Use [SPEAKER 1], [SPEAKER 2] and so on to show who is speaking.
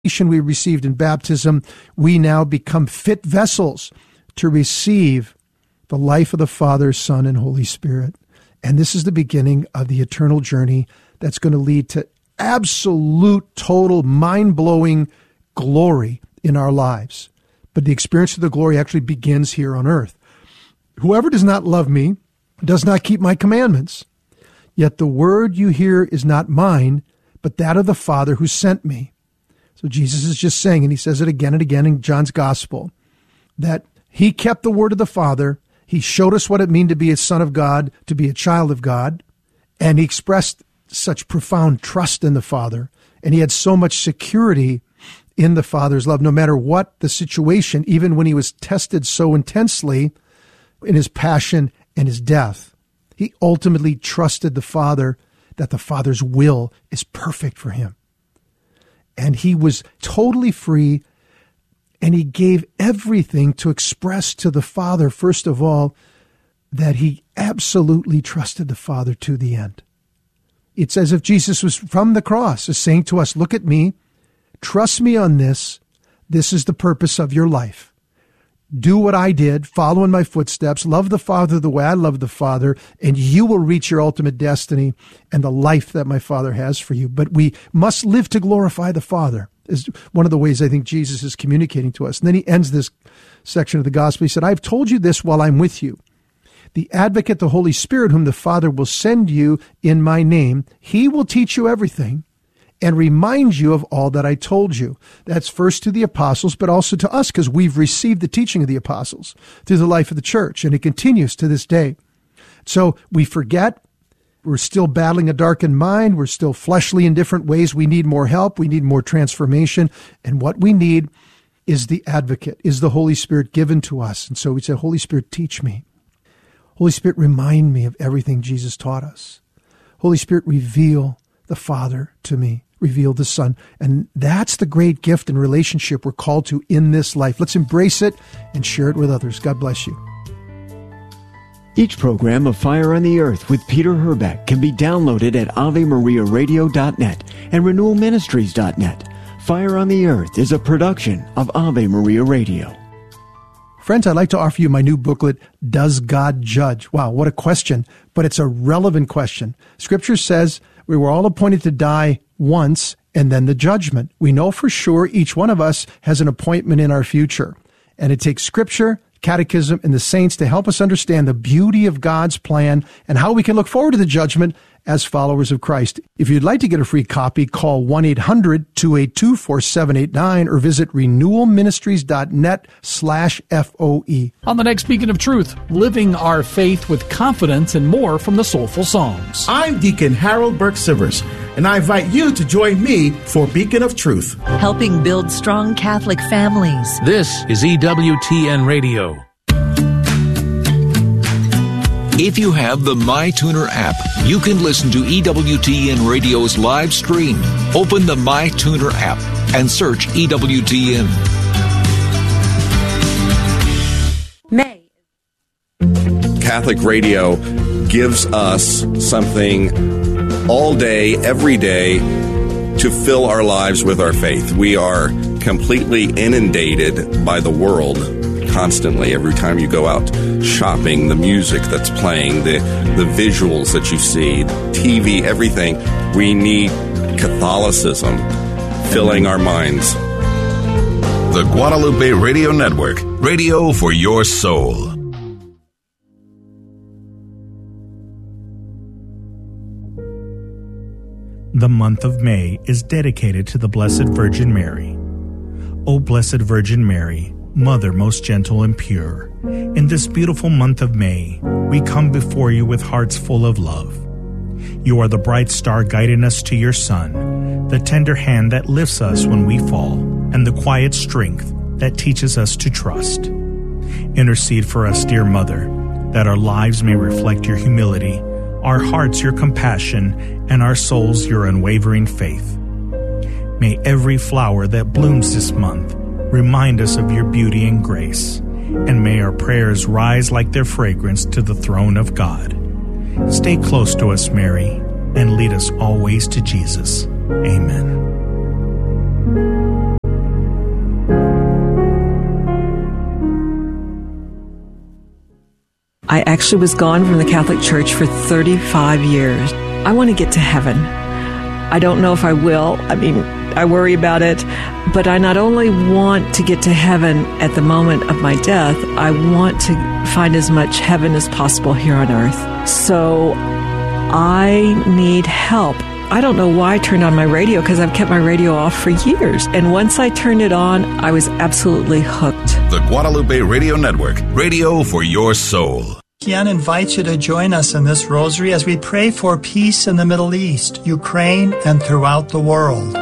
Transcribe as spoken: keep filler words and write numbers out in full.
[SPEAKER 1] we received in baptism, we now become fit vessels to receive the life of the Father, Son, and Holy Spirit. And this is the beginning of the eternal journey that's going to lead to absolute, total, mind-blowing glory in our lives. But the experience of the glory actually begins here on earth. Whoever does not love me does not keep my commandments. Yet the word you hear is not mine, but that of the Father who sent me. So Jesus is just saying, and he says it again and again in John's gospel, that he kept the word of the Father. He showed us what it means to be a son of God, to be a child of God. And he expressed such profound trust in the Father. And he had so much security in the Father's love, no matter what the situation, even when he was tested so intensely in his passion and his death. He ultimately trusted the Father, that the Father's will is perfect for him. And he was totally free, and he gave everything to express to the Father, first of all, that he absolutely trusted the Father to the end. It's as if Jesus was from the cross, is saying to us, look at me, trust me on this. This is the purpose of your life. Do what I did, follow in my footsteps, love the Father the way I love the Father, and you will reach your ultimate destiny and the life that my Father has for you. But we must live to glorify the Father, is one of the ways I think Jesus is communicating to us. And then he ends this section of the gospel. He said, I've told you this while I'm with you. The advocate, the Holy Spirit, whom the Father will send you in my name, he will teach you everything and remind you of all that I told you. That's first to the apostles, but also to us, because we've received the teaching of the apostles through the life of the church, and it continues to this day. So we forget. We're still battling a darkened mind. We're still fleshly in different ways. We need more help. We need more transformation. And what we need is the advocate, is the Holy Spirit given to us. And so we say, Holy Spirit, teach me. Holy Spirit, remind me of everything Jesus taught us. Holy Spirit, reveal the Father to me. Reveal the Son. And that's the great gift and relationship we're called to in this life. Let's embrace it and share it with others. God bless you.
[SPEAKER 2] Each program of Fire on the Earth with Peter Herbeck can be downloaded at ave maria radio dot net and renewal ministries dot net. Fire on the Earth is a production of Ave Maria Radio.
[SPEAKER 1] Friends, I'd like to offer you my new booklet, Does God Judge? Wow, what a question, but it's a relevant question. Scripture says we were all appointed to die once and then the judgment. We know for sure each one of us has an appointment in our future. And it takes Scripture, Catechism, and the saints to help us understand the beauty of God's plan and how we can look forward to the judgment as followers of Christ. If you'd like to get a free copy, call one eight hundred two eight two four seven eight nine or visit renewal ministries dot net slash F O E.
[SPEAKER 3] On the next Beacon of Truth, living our faith with confidence and more from the Soulful Songs.
[SPEAKER 4] I'm Deacon Harold Burke-Sivers, and I invite you to join me for Beacon of Truth.
[SPEAKER 5] Helping build strong Catholic families.
[SPEAKER 6] This is E W T N Radio. If you have the MyTuner app, you can listen to E W T N Radio's live stream. Open the MyTuner app and search E W T N.
[SPEAKER 7] May.
[SPEAKER 8] Catholic Radio gives us something all day, every day, to fill our lives with our faith. We are completely inundated by the world constantly. Every time you go out shopping, the music that's playing, the, the visuals that you see, T V, everything. We need Catholicism filling our minds.
[SPEAKER 9] The Guadalupe Radio Network, radio for your soul.
[SPEAKER 10] The month of May is dedicated to the Blessed Virgin Mary. O Blessed Virgin Mary, Mother most gentle and pure, in this beautiful month of May, we come before you with hearts full of love. You are the bright star guiding us to your Son, the tender hand that lifts us when we fall, and the quiet strength that teaches us to trust. Intercede for us, dear Mother, that our lives may reflect your humility, our hearts your compassion, and our souls your unwavering faith. May every flower that blooms this month remind us of your beauty and grace, and may our prayers rise like their fragrance to the throne of God. Stay close to us, Mary, and lead us always to Jesus. Amen.
[SPEAKER 11] actually was gone from the Catholic Church for thirty-five years. I want to get to heaven. I don't know if I will. I mean, I worry about it. But I not only want to get to heaven at the moment of my death, I want to find as much heaven as possible here on earth. So I need help. I don't know why I turned on my radio, because I've kept my radio off for years. And once I turned it on, I was absolutely hooked.
[SPEAKER 9] The Guadalupe Radio Network, radio for your soul.
[SPEAKER 12] Kian invites you to join us in this rosary as we pray for peace in the Middle East, Ukraine, and throughout the world.